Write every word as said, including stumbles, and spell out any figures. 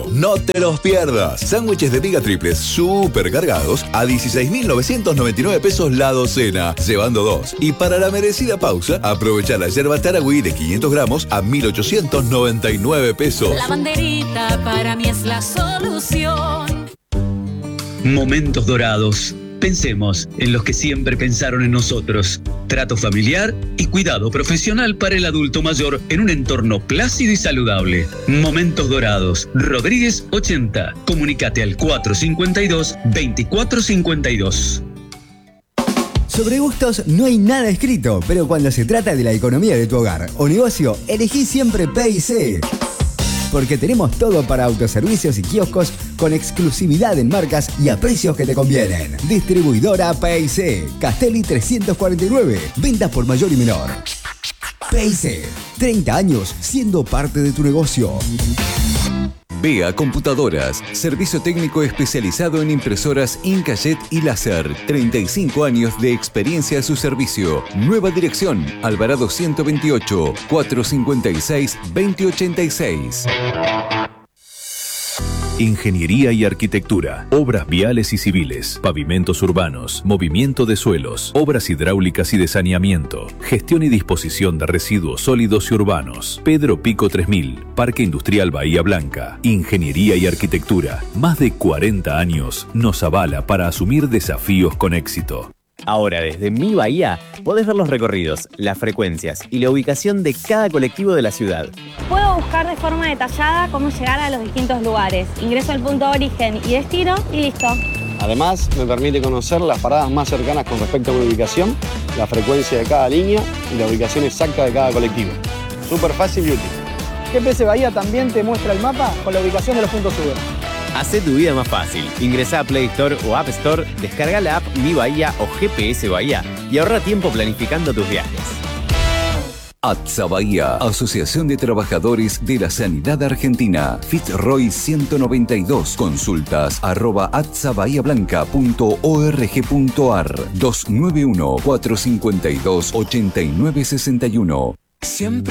No te los pierdas. Sándwiches de miga triples super cargados a dieciséis mil novecientos noventa y nueve pesos la docena, llevando dos. Y para la merecida pausa, aprovecha la yerba Taragüí de quinientos gramos a mil ochocientos noventa y nueve pesos. La banderita para mí es la solución. Momentos dorados. Pensemos en los que siempre pensaron en nosotros. Trato familiar y cuidado profesional para el adulto mayor en un entorno plácido y saludable. Momentos Dorados. Rodríguez ochenta. Comunicate al cuatro cinco dos, veinticuatro cincuenta y dos. Sobre gustos no hay nada escrito, pero cuando se trata de la economía de tu hogar o negocio, elegí siempre P y C. Porque tenemos todo para autoservicios y kioscos con exclusividad en marcas y a precios que te convienen. Distribuidora P y C, Castelli trescientos cuarenta y nueve, ventas por mayor y menor. P y C, treinta años siendo parte de tu negocio. B A Computadoras, servicio técnico especializado en impresoras Inkjet y láser. treinta y cinco años de experiencia a su servicio. Nueva dirección, Alvarado ciento veintiocho, cuatrocientos cincuenta y seis, veinte ochenta y seis. Ingeniería y arquitectura, obras viales y civiles, pavimentos urbanos, movimiento de suelos, obras hidráulicas y de saneamiento, gestión y disposición de residuos sólidos y urbanos. Pedro Pico tres mil, Parque Industrial Bahía Blanca. Ingeniería y arquitectura, más de cuarenta años, nos avala para asumir desafíos con éxito. Ahora, desde Mi Bahía, podés ver los recorridos, las frecuencias y la ubicación de cada colectivo de la ciudad. Puedo buscar de forma detallada cómo llegar a los distintos lugares. Ingreso al punto de origen y destino y listo. Además, me permite conocer las paradas más cercanas con respecto a mi ubicación, la frecuencia de cada línea y la ubicación exacta de cada colectivo. Súper fácil y útil. G P S Bahía también te muestra el mapa con la ubicación de los puntos Uber. Hacé tu vida más fácil. Ingresá a Play Store o App Store, descarga la app Mi Bahía o G P S Bahía y ahorra tiempo planificando tus viajes. ATSA Bahía, Asociación de Trabajadores de la Sanidad Argentina. Fitzroy ciento noventa y dos. Consultas arroba atsa bahía blanca punto org punto ar. dos nueve uno, cuatro cinco dos, ocho nueve seis uno. Siempre